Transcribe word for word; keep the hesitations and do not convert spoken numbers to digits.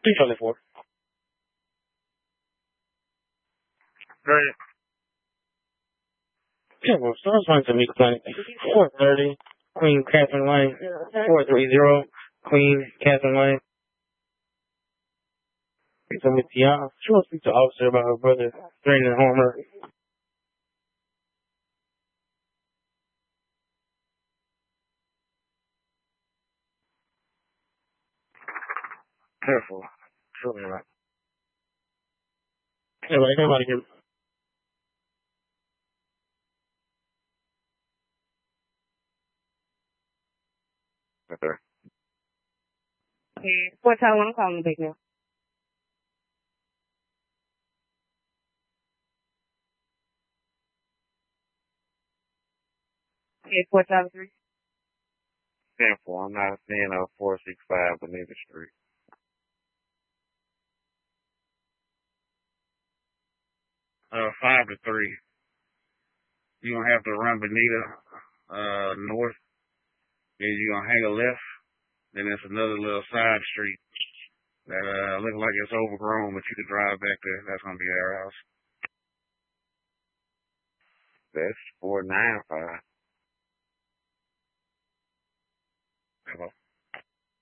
Two Charlie four. Right. Yeah, well, so I was trying to meet like four thirty. Queen Catherine Lane. Four three zero. Queen Catherine Lane. So with the uh, she wants to speak to the officer about her brother threatening to harm her. Careful. Surely right. Anyway, nobody can. Okay. Okay. What time I'm calling back now? Okay, four thousand three. Careful. I'm not seeing a four six five Bonita Street. Uh, five to three. You're gonna have to run Bonita uh north. Then you're gonna hang a left. Then there's another little side street that uh looks like it's overgrown, but you can drive back there. That's gonna be our house. That's four nine five.